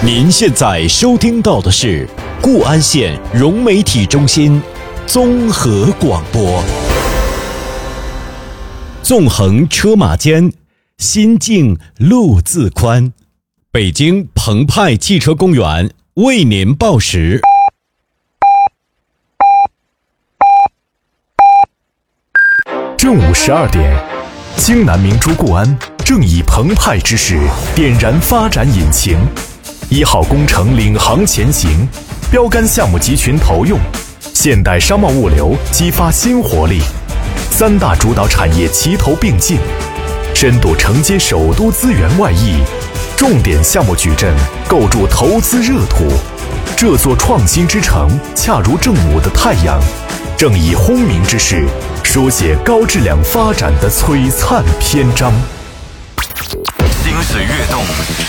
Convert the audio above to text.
您现在收听到的是固安县融媒体中心综合广播。纵横车马间，心静路自宽。北京澎湃汽车公园为您报时。 正午12点，京南明珠固安正以澎湃之势点燃发展引擎，1号工程领航前行，标杆项目集群投用，现代商贸物流激发新活力，3大主导产业齐头并进，深度承接首都资源外溢，重点项目矩阵构筑投资热土。这座创新之城恰如正午的太阳，正以轰鸣之势书写高质量发展的璀璨篇章。 心水跃动，